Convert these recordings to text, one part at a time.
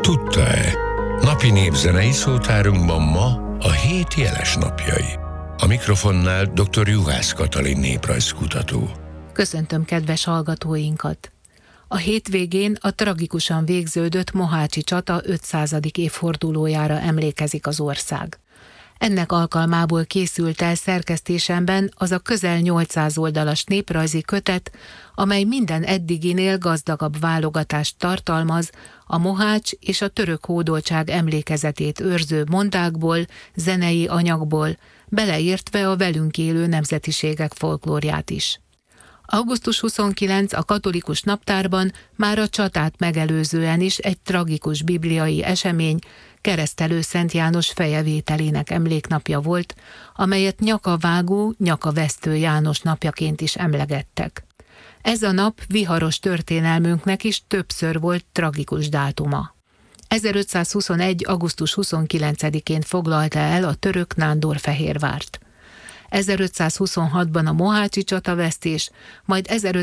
Tudta-e? Napi népzenei szótárunkban ma a hét jeles napjai. A mikrofonnál dr. Juhász Katalin néprajzkutató. Köszöntöm kedves hallgatóinkat! A hétvégén a tragikusan végződött mohácsi csata 500. évfordulójára emlékezik az ország. Ennek alkalmából készült el szerkesztésemben az a közel 800 oldalas néprajzi kötet, amely minden eddiginél gazdagabb válogatást tartalmaz a mohács és a török hódoltság emlékezetét őrző mondákból, zenei anyagból, beleértve a velünk élő nemzetiségek folklórját is. Augusztus 29 a katolikus naptárban már a csatát megelőzően is egy tragikus bibliai esemény, Keresztelő Szent János fejevételének emléknapja volt, amelyet nyakavágó, nyakavesztő János napjaként is emlegettek. Ez a nap viharos történelmünknek is többször volt tragikus dátuma. 1521. augusztus 29-én foglalta el a török Nándorfehérvárt. 1526-ban a mohácsi csatavesztés, majd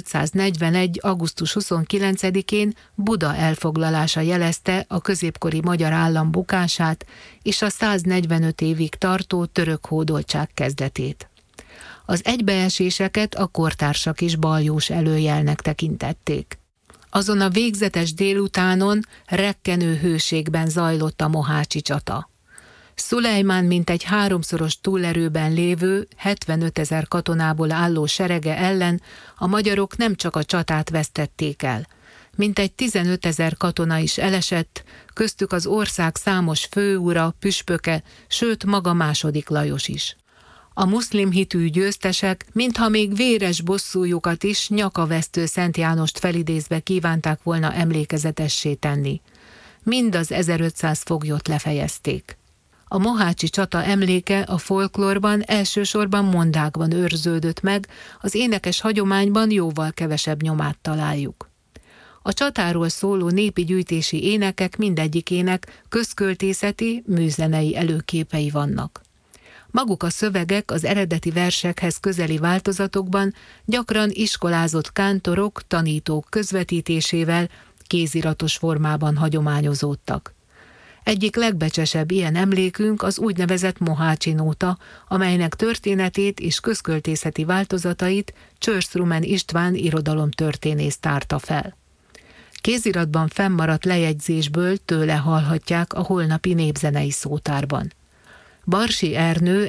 1541. augusztus 29-én Buda elfoglalása jelezte a középkori magyar állam bukását és a 145 évig tartó török hódoltság kezdetét. Az egybeeséseket a kortársak is baljós előjelnek tekintették. Azon a végzetes délutánon rekkenő hőségben zajlott a mohácsi csata. Szulejmán mintegy háromszoros túlerőben lévő 75 000 katonából álló serege ellen a magyarok nem csak a csatát vesztették el. Mintegy 15 000 katona is elesett, köztük az ország számos főura, püspöke, sőt maga II. Lajos is. A muszlim hitű győztesek, mintha még véres bosszújukat is nyakavesztő Szent Jánost felidézve kívánták volna emlékezetessé tenni. Mind az 1500 foglyot lefejezték. A mohácsi csata emléke a folklórban elsősorban mondákban őrződött meg, az énekes hagyományban jóval kevesebb nyomát találjuk. A csatáról szóló népi gyűjtési énekek mindegyikének közköltészeti, műzenei előképei vannak. Maguk a szövegek az eredeti versekhez közeli változatokban gyakran iskolázott kántorok, tanítók közvetítésével kéziratos formában hagyományozódtak. Egyik legbecsesebb ilyen emlékünk az úgynevezett mohácsi nóta, amelynek történetét és közköltészeti változatait Csörszrumen István irodalomtörténész tárta fel. Kéziratban fennmaradt lejegyzésből tőle hallhatják a holnapi népzenei szótárban. Barsi Ernő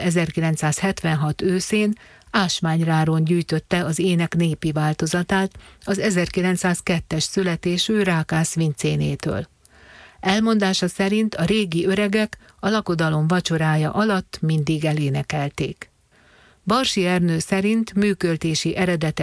1976 őszén ásmányráron gyűjtötte az ének népi változatát az 1902-es születésű Rákász Vincénétől. Elmondása szerint a régi öregek a lakodalom vacsorája alatt mindig elénekelték. Barsi Ernő szerint műköltési eredete